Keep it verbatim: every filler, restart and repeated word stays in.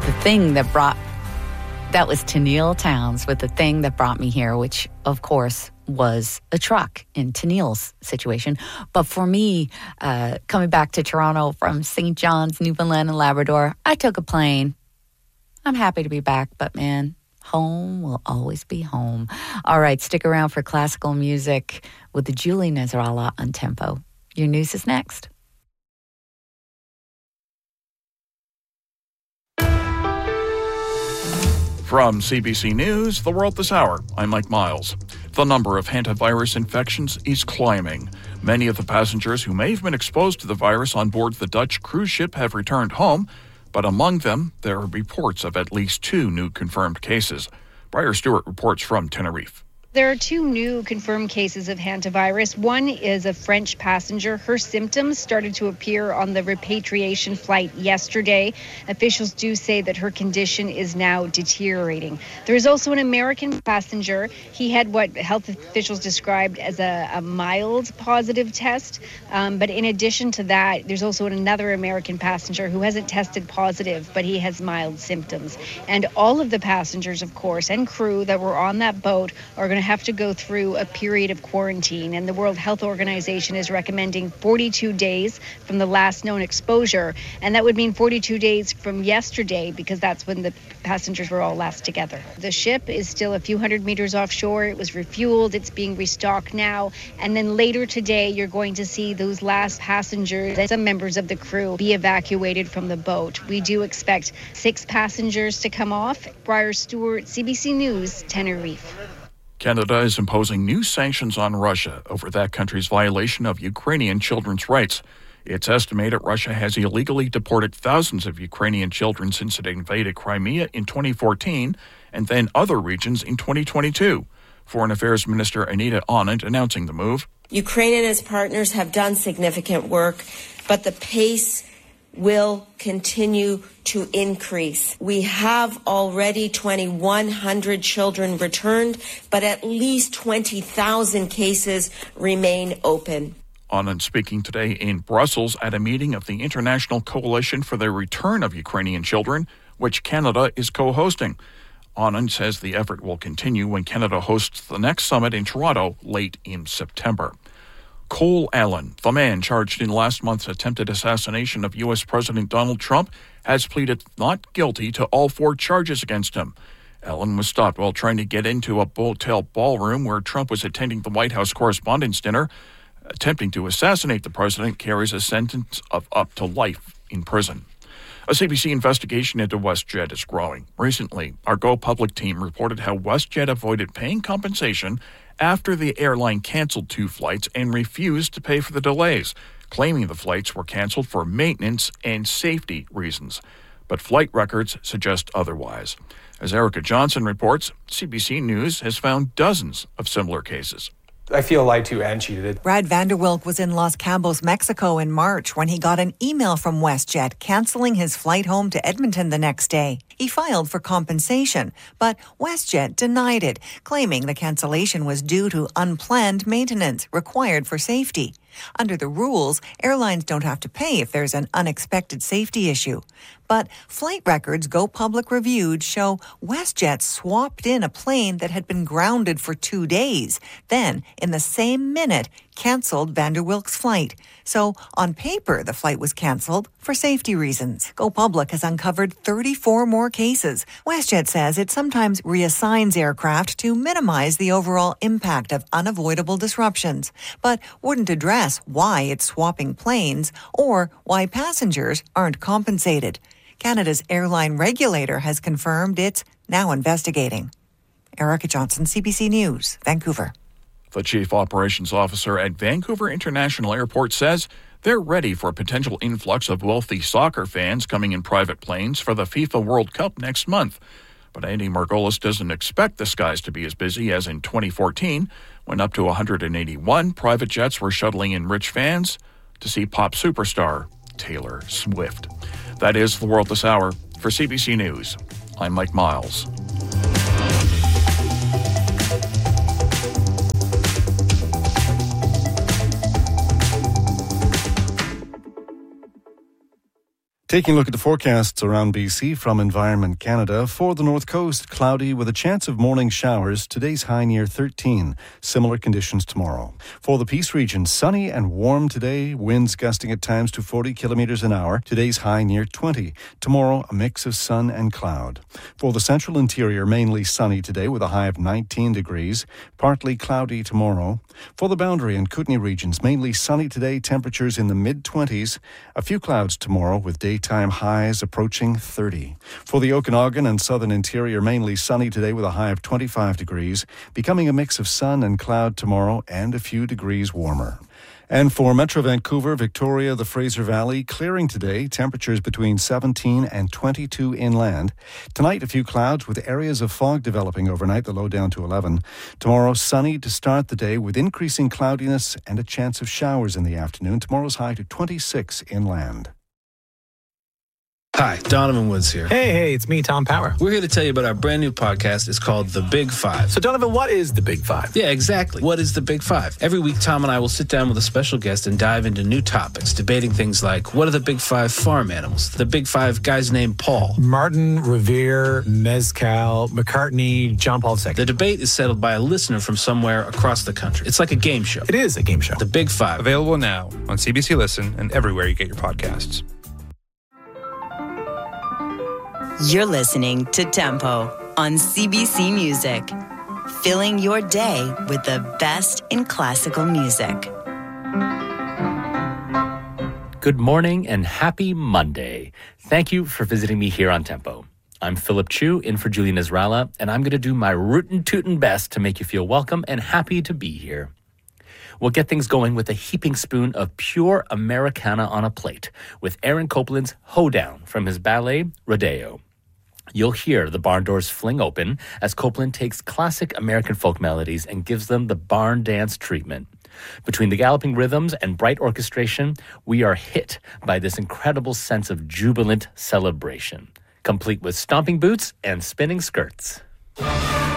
the thing that brought, that was Tennille Townes with the thing that brought me here, which, of course, was a truck in Tennille's situation. But for me, uh, coming back to Toronto from Saint John's, Newfoundland and Labrador, I took a plane. I'm happy to be back, but man, home will always be home. All right, stick around for classical music with the Julie Nasrallah on Tempo. Your news is next. From C B C News, The World This Hour, I'm Mike Miles. The number of hantavirus infections is climbing. Many of the passengers who may have been exposed to the virus on board the Dutch cruise ship have returned home, but among them, there are reports of at least two new confirmed cases. Briar Stewart reports from Tenerife. There are two new confirmed cases of hantavirus. One is a French passenger. Her symptoms started to appear on the repatriation flight yesterday. Officials do say that her condition is now deteriorating. There is also an American passenger. He had what health officials described as a, a mild positive test. Um, but in addition to that, there's also another American passenger who hasn't tested positive, but he has mild symptoms. And all of the passengers, of course, and crew that were on that boat are going to have to go through a period of quarantine, and the World Health Organization is recommending forty-two days from the last known exposure, and that would mean forty-two days from yesterday because that's when the passengers were all last together. The ship is still a few hundred meters offshore. It was refueled. It's being restocked now, and then later today you're going to see those last passengers and some members of the crew be evacuated from the boat. We do expect six passengers to come off. Briar Stewart, C B C News, Tenerife. Canada is imposing new sanctions on Russia over that country's violation of Ukrainian children's rights. It's estimated Russia has illegally deported thousands of Ukrainian children since it invaded Crimea in twenty fourteen and then other regions in twenty twenty-two. Foreign Affairs Minister Anita Anand announcing the move. Ukraine and its partners have done significant work, but the pace will continue to increase. We have already twenty-one hundred children returned, but at least twenty thousand cases remain open. Anand speaking today in Brussels at a meeting of the International Coalition for the Return of Ukrainian Children, which Canada is co-hosting. Anand says the effort will continue when Canada hosts the next summit in Toronto late in September. Cole Allen, the man charged in last month's attempted assassination of U S President Donald Trump, has pleaded not guilty to all four charges against him. Allen was stopped while trying to get into a hotel ballroom where Trump was attending the White House Correspondents' Dinner. Attempting to assassinate the president carries a sentence of up to life in prison. A C B C investigation into WestJet is growing. Recently, our Go Public team reported how WestJet avoided paying compensation after the airline canceled two flights and refused to pay for the delays, claiming the flights were canceled for maintenance and safety reasons. But flight records suggest otherwise. As Erica Johnson reports, C B C News has found dozens of similar cases. I feel lied to and cheated. Brad Vanderwilk was in Los Cabos, Mexico in March when he got an email from WestJet canceling his flight home to Edmonton the next day. He filed for compensation, but WestJet denied it, claiming the cancellation was due to unplanned maintenance required for safety. Under the rules, airlines don't have to pay if there's an unexpected safety issue. But flight records Go Public reviewed show WestJet swapped in a plane that had been grounded for two days, then, in the same minute, canceled Vanderwilk's flight. So, on paper, the flight was canceled for safety reasons. Go Public has uncovered thirty-four more cases. WestJet says it sometimes reassigns aircraft to minimize the overall impact of unavoidable disruptions, but wouldn't address why it's swapping planes or why passengers aren't compensated. Canada's airline regulator has confirmed it's now investigating. Erica Johnson, C B C News, Vancouver. The chief operations officer at Vancouver International Airport says they're ready for a potential influx of wealthy soccer fans coming in private planes for the FIFA World Cup next month. But Andy Margolis doesn't expect the skies to be as busy as in twenty fourteen, when up to one hundred eighty-one private jets were shuttling in rich fans to see pop superstar Taylor Swift. That is The World This Hour. For C B C News, I'm Mike Miles. Taking a look at the forecasts around B C from Environment Canada. For the North Coast, cloudy with a chance of morning showers. Today's high near thirteen. Similar conditions tomorrow. For the Peace region, sunny and warm today. Winds gusting at times to forty kilometres an hour. Today's high near twenty. Tomorrow, a mix of sun and cloud. For the central interior, mainly sunny today with a high of nineteen degrees. Partly cloudy tomorrow. For the Boundary and Kootenay regions, mainly sunny today. Temperatures in the mid-twenties. A few clouds tomorrow with day Daytime highs approaching thirty. For the Okanagan and southern interior, mainly sunny today with a high of twenty-five degrees, becoming a mix of sun and cloud tomorrow and a few degrees warmer. And for Metro Vancouver, Victoria, the Fraser Valley, clearing today, temperatures between seventeen and twenty-two inland. Tonight, a few clouds with areas of fog developing overnight, the low down to eleven. Tomorrow, sunny to start the day with increasing cloudiness and a chance of showers in the afternoon. Tomorrow's high to twenty-six inland. Hi, Donovan Woods here. Hey, hey, it's me, Tom Power. We're here to tell you about our brand new podcast. It's called The Big Five. So, Donovan, what is The Big Five? Yeah, exactly. What is The Big Five? Every week, Tom and I will sit down with a special guest and dive into new topics, debating things like, what are the Big Five farm animals? The Big Five guys named Paul. Martin, Revere, Mezcal, McCartney, John Paul the Second. The debate is settled by a listener from somewhere across the country. It's like a game show. It is a game show. The Big Five. Available now on C B C Listen and everywhere you get your podcasts. You're listening to Tempo on C B C Music, filling your day with the best in classical music. Good morning and happy Monday. Thank you for visiting me here on Tempo. I'm Philip Chu, in for Julian Israela, and I'm going to do my rootin' tootin' best to make you feel welcome and happy to be here. We'll get things going with a heaping spoon of pure Americana on a plate with Aaron Copland's Hoedown from his ballet, Rodeo. You'll hear the barn doors fling open as Copland takes classic American folk melodies and gives them the barn dance treatment. Between the galloping rhythms and bright orchestration, we are hit by this incredible sense of jubilant celebration, complete with stomping boots and spinning skirts.